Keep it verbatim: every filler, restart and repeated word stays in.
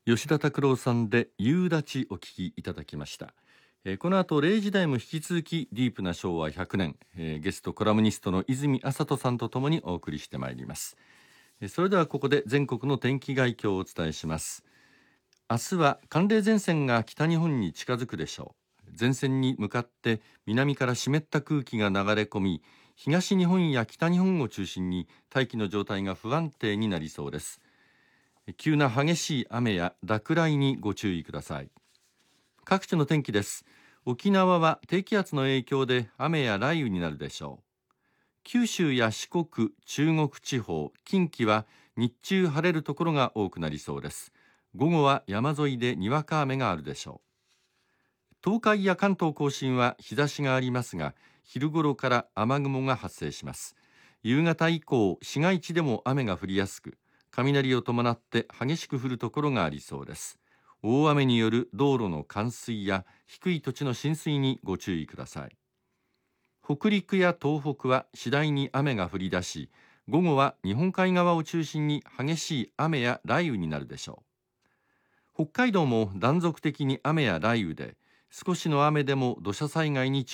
吉田拓郎さんで夕立お聞きいただきました。えーこの後れいじ台も引き続きディープな昭和ひゃくねん、えーゲストコラムニストの泉麻人さんとともにお送りしてまいります。えーそれではここで全国の天気概況をお伝えします。明日は寒冷前線が北日本に近づくでしょう。前線に向かって南から湿った空気が流れ込み、東日本や北日本を中心に大気の状態が不安定になりそうです。急な激しい雨や落雷にご注意ください。各地の天気です。沖縄は低気圧の影響で雨や雷雨になるでしょう。九州や四国、中国地方、近畿は日中晴れるところが多くなりそうです。午後は山沿いでにわか雨があるでしょう。東海や関東甲信は日差しがありますが、昼頃から雨雲が発生します。夕方以降、市街地でも雨が降りやすく、雷を伴って激しく降るところがありそうです。大雨による道路の冠水や低い土地の浸水にご注意ください。北陸や東北は次第に雨が降り出し、午後は日本海側を中心に激しい雨や雷雨になるでしょう。北海道も断続的に雨や雷雨で、少しの雨でも土砂災害に注意